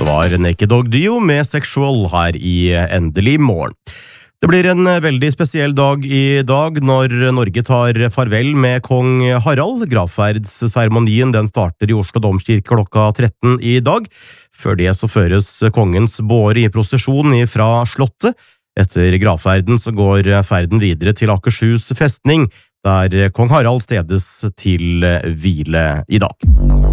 var Naked Dog Dio med Sexual her i Endelig morgen. Det blir en veldig spesiell dag i dag når Norge tar farvel med kong Harald. Gravferdsseremonien den starter i Oslo Domkirke klokka 13 i dag. Før det så føres kongens båre i prosesjon fra slottet. Etter gravferden så går ferden videre til Akershus festning, der kong Harald stedes til hvile i dag.